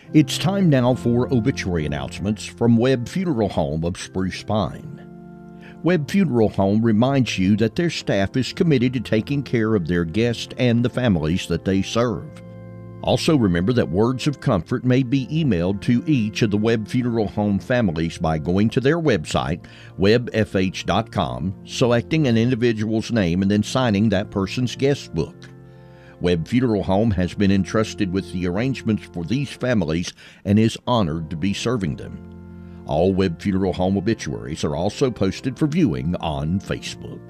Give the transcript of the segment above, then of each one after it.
It's time now for obituary announcements from Webb Funeral Home of Spruce Pine. Webb Funeral Home reminds you that their staff is committed to taking care of their guests and the families that they serve. Also remember that words of comfort may be emailed to each of the Webb Funeral Home families by going to their website, webbfh.com, selecting an individual's name and then signing that person's guest book. Webb Funeral Home has been entrusted with the arrangements for these families and is honored to be serving them. All Webb Funeral Home obituaries are also posted for viewing on Facebook.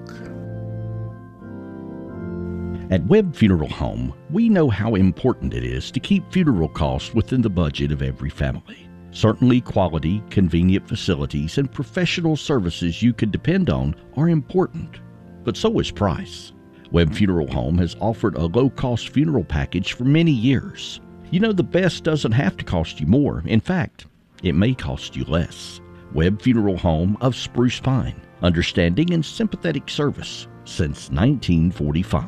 At Webb Funeral Home, we know how important it is to keep funeral costs within the budget of every family. Certainly, quality, convenient facilities, and professional services you can depend on are important, but so is price. Webb Funeral Home has offered a low-cost funeral package for many years. You know, the best doesn't have to cost you more. In fact, it may cost you less. Webb Funeral Home of Spruce Pine, understanding and sympathetic service since 1945.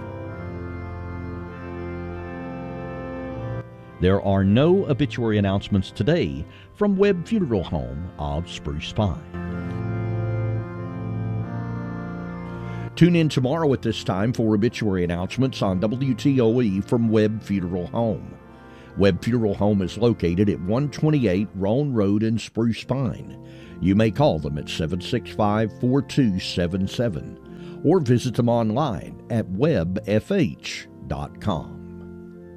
There are no obituary announcements today from Webb Funeral Home of Spruce Pine. Tune in tomorrow at this time for obituary announcements on WTOE from Webb Funeral Home. Webb Funeral Home is located at 128 Roan Road in Spruce Pine. You may call them at 765-4277 or visit them online at webbfh.com.